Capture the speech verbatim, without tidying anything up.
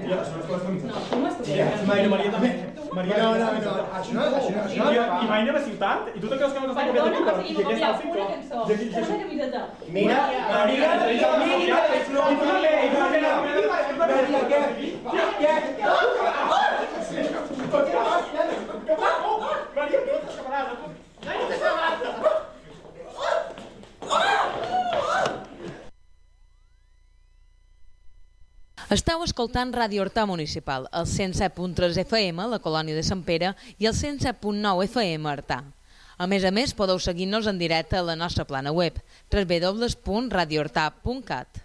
Ja, això no és coses No, tu m'estàs ja, Maria, Maria també. Maria, no, no, no, això no, això no, això no. I mai anem a ciutat? I tu te creus que m'has Perdona, copiat o sigui, m'ho copiat una cançó. Una camiseta. Mira, Maria, Maria, Maria, I tu també, i tu també, Maria, què? Què? Maria, tu no estàs camarada. No, no estàs camarada. Esteu escoltant Ràdio Horta Municipal, el cent set punt tres F M, la colònia de Sant Pere, i el cent set punt nou F M, Artà. A més a més, podeu seguir-nos en directe a la nostra plana web, w w w punt radio horta punt cat.